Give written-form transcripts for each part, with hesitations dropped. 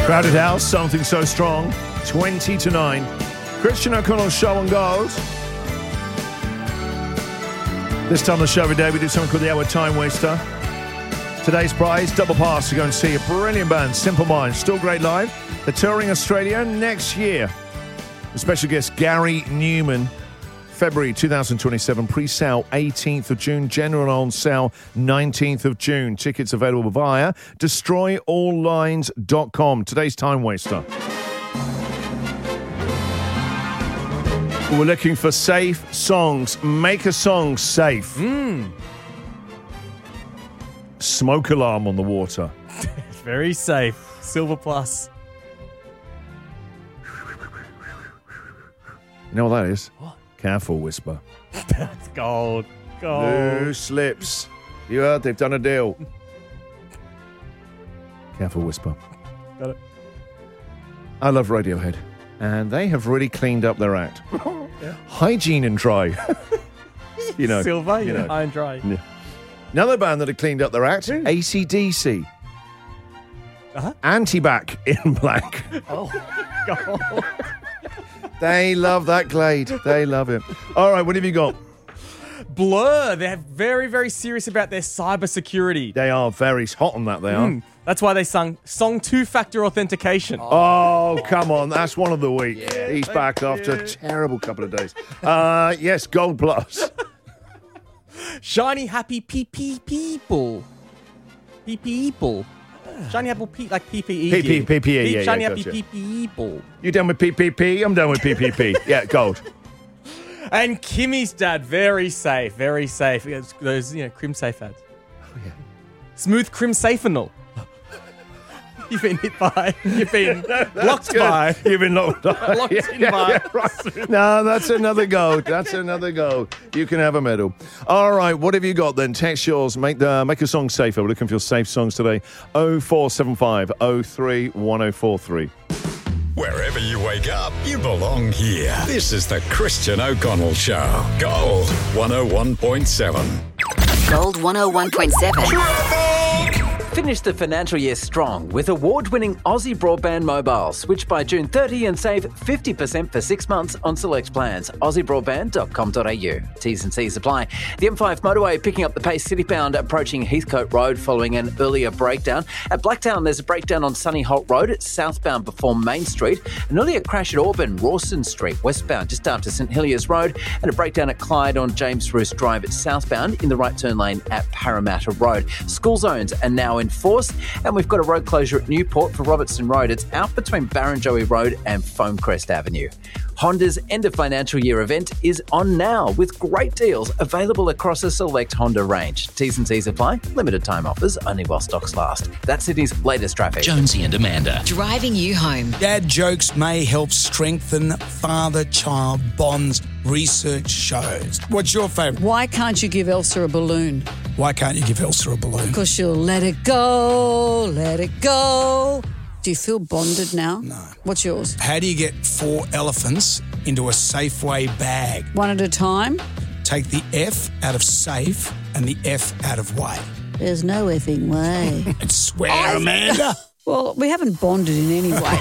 Crowded House, Something So Strong, 20-9. Christian O'Connell's show on Gold. This time on the show every day, we do something called the Hour Time Waster. Today's prize, double pass to go and see a brilliant band, Simple Minds. Still great live. They're touring Australia next year. The special guest, Gary Newman. February 2027, pre-sale 18th of June, general on sale 19th of June. Tickets available via destroyalllines.com. Today's Time Waster. We're looking for safe songs. Make a song safe. Smoke alarm on the water. It's very safe. Silver Plus. You know what that is? What? Careful Whisper. That's gold. Loose lips. You heard they've done a deal. Careful Whisper. Got it. I love Radiohead. And they have really cleaned up their act. Yeah. Hygiene and Dry. You know. Silver, you know. High and Dry. Yeah. Another band that have cleaned up their act, AC/DC. Uh-huh. Anti-Bac in Black. Oh, God. They love that Glade. They love it. All right, what have you got? Blur. They're very, very serious about their cybersecurity. They are very hot on that, they are. That's why they sung Song Two-Factor Authentication. Oh, come on. That's one of the week. Yeah, he's back after a terrible couple of days. Yes, Gold Plus. Shiny Happy People. People. Shiny Apple like PPE. PPE, yeah, Shiny gotcha. Happy People. You done with PPP? I'm done with PPP. Yeah, Gold. And Kimmy's dad, very safe, very safe. It's those, Crim Safe ads. Oh, yeah. Smooth Crim Safenol. You've been hit by. You've been blocked by. You've been locked by. Locked in by. Right. No, that's another gold. That's another gold. You can have a medal. All right, what have you got then? Text yours. Make a song safer. We're looking for your safe songs today. 0475 03 1043. Wherever you wake up, you belong here. This is the Christian O'Connell Show. Gold 101.7. Gold 101.7. Finish the financial year strong with award-winning Aussie Broadband Mobile. Switch by June 30 and save 50% for 6 months on select plans. AussieBroadband.com.au. T's and C's apply. The M5 motorway picking up the pace citybound approaching Heathcote Road following an earlier breakdown. At Blacktown, there's a breakdown on Sunny Holt Road. It's southbound before Main Street. An earlier crash at Auburn, Rawson Street, westbound just after St Heliers Road. And a breakdown at Clyde on James Roos Drive. It's southbound in the right turn lane at Parramatta Road. School zones are now enforced, and we've got a road closure at Newport for Robertson Road. It's out between Barrenjoey Road and Foamcrest Avenue. Honda's end of financial year event is on now with great deals available across a select Honda range. T's and C's apply. Limited time offers only while stocks last. That's Sydney's latest traffic. Jonesy and Amanda. Driving you home. Dad jokes may help strengthen father-child bonds, research shows. What's your favourite? Why can't you give Elsa a balloon? Why can't you give Elsa a balloon? Because she'll let it go, let it go. Do you feel bonded now? No. What's yours? How do you get 4 elephants into a Safeway bag? One at a time? Take the F out of safe and the F out of way. There's no effing way. And swear, Amanda. Well, we haven't bonded in any way.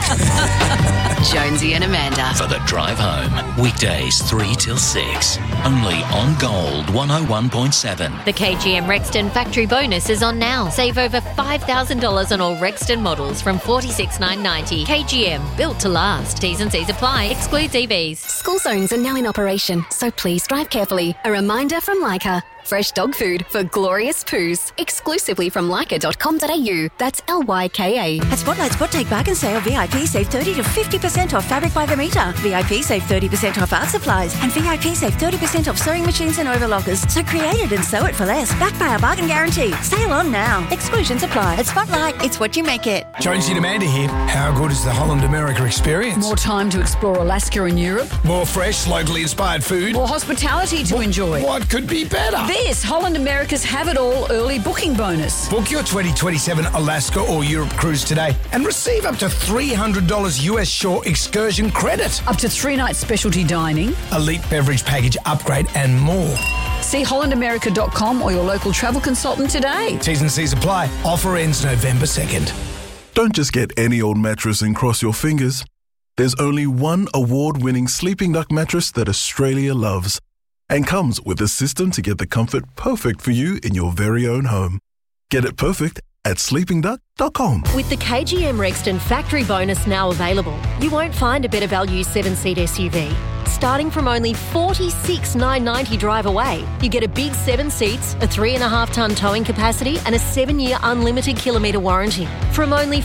Jonesy and Amanda. For the drive home. Weekdays 3 till 6. Only on Gold 101.7. The KGM Rexton factory bonus is on now. Save over $5,000 on all Rexton models from $46,990. KGM, built to last. T's and C's apply. Excludes EVs. School zones are now in operation, so please drive carefully. A reminder from Leica. Fresh dog food for glorious poos. Exclusively from Leica.com.au. That's Lyka. At Spotlight Spot Take Bargain Sale, VIP save 30 to 50% off fabric by the metre. VIP save 30% off art supplies. And VIP save 30% off sewing machines and overlockers. So create it and sew it for less. Backed by our bargain guarantee. Sale on now. Exclusions apply. At Spotlight, it's what you make it. Jonesy and Amanda here. How good is the Holland America experience? More time to explore Alaska and Europe. More fresh, locally inspired food. More hospitality to enjoy. What could be better? This Holland America's Have It All early booking bonus. Book your 2027 Alaska or Europe cruise today and receive up to $300 US shore excursion credit. Up to 3-night specialty dining. Elite beverage package upgrade and more. See hollandamerica.com or your local travel consultant today. T's and C's apply. Offer ends November 2nd. Don't just get any old mattress and cross your fingers. There's only one award-winning Sleeping Duck mattress that Australia loves and comes with a system to get the comfort perfect for you in your very own home. Get it perfect at sleepingduck.com. With the KGM Rexton factory bonus now available, you won't find a better value 7-seat SUV. Starting from only $46,990 drive away, you get a big 7 seats, a 3.5-tonne towing capacity and a 7-year unlimited kilometre warranty. From only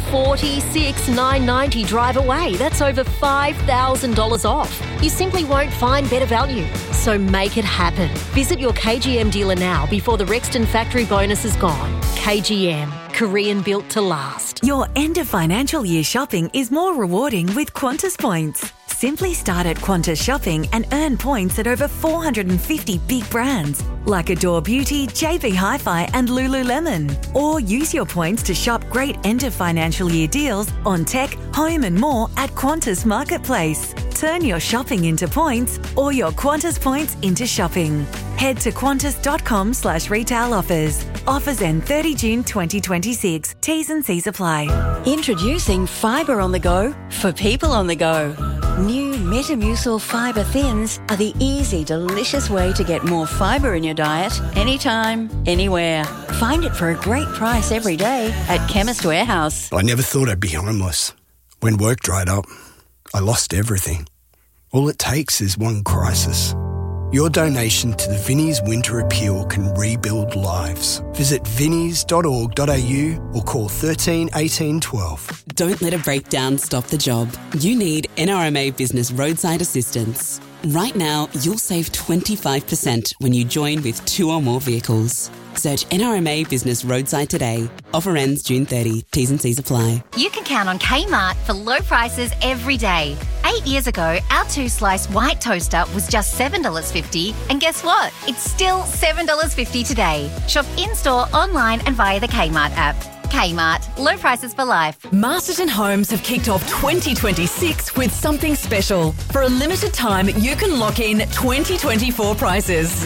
$46,990 drive away, that's over $5,000 off. You simply won't find better value. So make it happen. Visit your KGM dealer now before the Rexton factory bonus is gone. KGM, Korean built to last. Your end of financial year shopping is more rewarding with Qantas points. Simply start at Qantas Shopping and earn points at over 450 big brands like Adore Beauty, JB Hi-Fi and Lululemon. Or use your points to shop great end of financial year deals on tech, home and more at Qantas Marketplace. Turn your shopping into points or your Qantas points into shopping. Head to qantas.com/retail offers. Offers end 30 June 2026. T's and C's apply. Introducing Fibre on the Go for people on the go. New Metamucil Fibre Thins are the easy, delicious way to get more fibre in your diet anytime, anywhere. Find it for a great price every day at Chemist Warehouse. I never thought I'd be homeless. When work dried up, I lost everything. All it takes is one crisis. Your donation to the Vinnie's Winter Appeal can rebuild lives. Visit vinnies.org.au or call 13 18 12. Don't let a breakdown stop the job. You need NRMA Business Roadside Assistance. Right now, you'll save 25% when you join with 2 or more vehicles. Search NRMA Business Roadside today. Offer ends June 30. T's and C's apply. You can count on Kmart for low prices every day. 8 years ago, our 2-slice white toaster was just $7.50. And guess what? It's still $7.50 today. Shop in-store, online and via the Kmart app. Kmart. Low prices for life. Masterton Homes have kicked off 2026 with something special. For a limited time, you can lock in 2024 prices.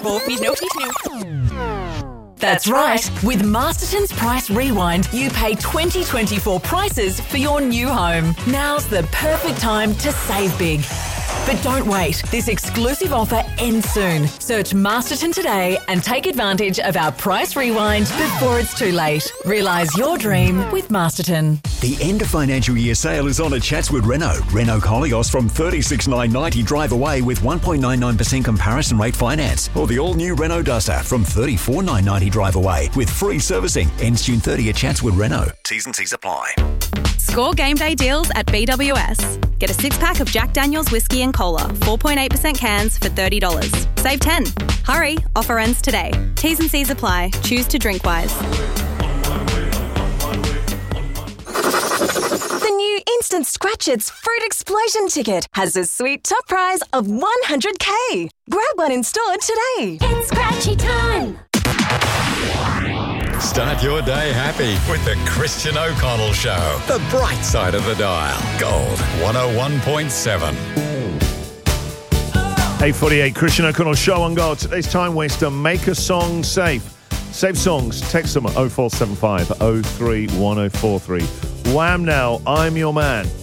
That's right. With Masterton's Price Rewind, you pay 2024 prices for your new home. Now's the perfect time to save big. But don't wait. This exclusive offer ends soon. Search Masterton today and take advantage of our Price Rewind before it's too late. Realise your dream with Masterton. The end of financial year sale is on at Chatswood Renault. Renault Koleos from $36,990 drive away with 1.99% comparison rate finance. Or the all-new Renault Duster from $34,990 drive away with free servicing. Ends June 30 at Chatswood Renault. T's and C's apply. Score game day deals at BWS. Get a 6-pack of Jack Daniel's Whiskey and Cola, 4.8% cans for $30. Save 10. Hurry, offer ends today. T's and C's apply. Choose to drink wise. The new Instant Scratchits Fruit Explosion ticket has a sweet top prize of $100K. Grab one in store today. It's scratchy time. Start your day happy with the Christian O'Connell Show. The bright side of the dial. Gold 101.7. 8:48, Christian O'Connell Show on Gold. Today's time waster, make a song safe. Save songs, text them at 0475 03 1043. Wham now, I'm your man.